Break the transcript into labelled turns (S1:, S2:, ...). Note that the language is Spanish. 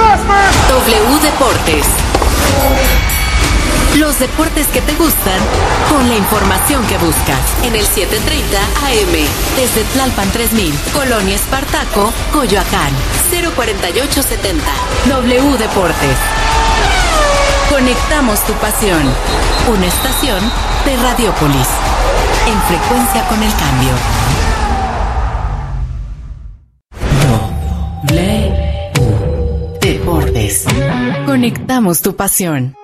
S1: W Deportes. Los deportes que te gustan con la información que buscas en el 7:30 AM desde Tlalpan 3000, Colonia Espartaco, Coyoacán, 04870. W Deportes. Conectamos tu pasión. Una estación de Radiopolis. En frecuencia con el cambio. W Deportes. Conectamos tu pasión.